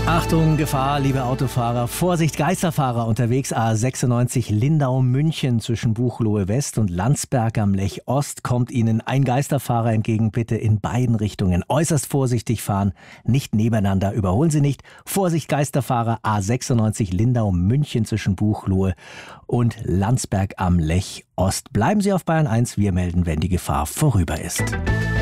Achtung, Gefahr, liebe Autofahrer. Vorsicht, Geisterfahrer unterwegs. A96 Lindau-München zwischen Buchloe West und Landsberg am Lech Ost kommt Ihnen ein Geisterfahrer entgegen. Bitte in beiden Richtungen äußerst vorsichtig fahren, nicht nebeneinander. Überholen Sie nicht. Vorsicht, Geisterfahrer. A96 Lindau-München zwischen Buchloe und Landsberg am Lech Ost. Bleiben Sie auf Bayern 1. Wir melden, wenn die Gefahr vorüber ist.